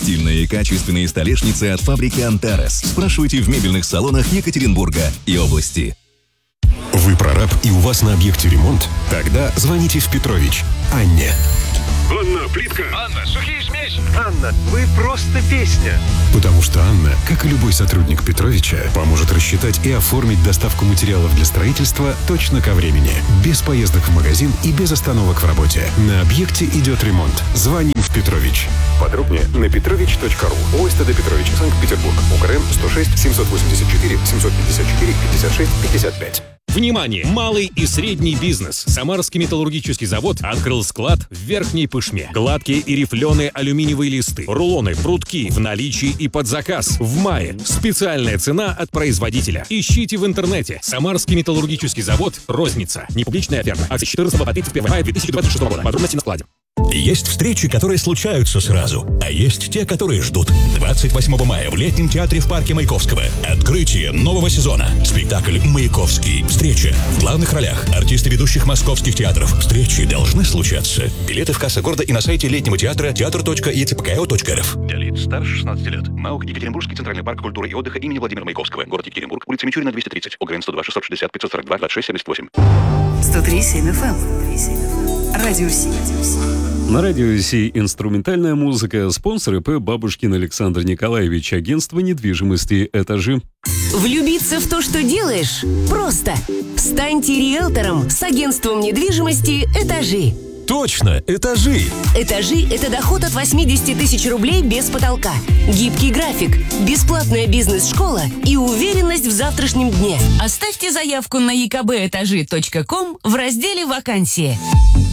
Стильные и качественные столешницы от фабрики «Антарес». Спрашивайте в мебельных салонах Екатеринбурга и области. Вы прораб и у вас на объекте ремонт? Тогда звоните в Петрович Анне. Анна, плитка. Анна, сухие смесь. Анна, вы просто песня. Потому что Анна, как и любой сотрудник Петровича, поможет рассчитать и оформить доставку материалов для строительства точно ко времени. Без поездок в магазин и без остановок в работе. На объекте идет ремонт. Звоним в Петрович. Подробнее на petrovich.ru. ОСТД Петрович, Санкт-Петербург. УКРМ 106 784 754 56 55. Внимание! Малый и средний бизнес. Самарский металлургический завод открыл склад в Верхней Пышме. Гладкие и рифленые алюминиевые листы, рулоны, прутки в наличии и под заказ. В мае. Специальная цена от производителя. Ищите в интернете. Самарский металлургический завод. Розница. Непубличная оферта. Акции 14 по 31 мая 2026 года. Подробности на складе. Есть встречи, которые случаются сразу, а есть те, которые ждут. 28 мая в Летнем театре в парке Маяковского. Открытие нового сезона. Спектакль «Маяковский». Встреча. В главных ролях артисты ведущих московских театров. Встречи должны случаться. Билеты в кассе города и на сайте Летнего театра театр.ецпко.рф. Для лиц старше 16 лет. МАУК Екатеринбургский центральный парк культуры и отдыха имени Владимира Маяковского. Город Екатеринбург. Улица Мичурина, 230. ОГРН 102 660 542 26 78. 103.7 FM. Радио Си. На радио Си инструментальная музыка. Спонсор ИП Бабушкин Александр Николаевич. Агентство недвижимости «Этажи». Влюбиться в то, что делаешь, просто. Станьте риэлтором с агентством недвижимости «Этажи». Точно, «Этажи». «Этажи» — это доход от 80 тысяч рублей без потолка, гибкий график, бесплатная бизнес-школа и уверенность в завтрашнем дне. Оставьте заявку на ekbetaji.com в разделе «Вакансии».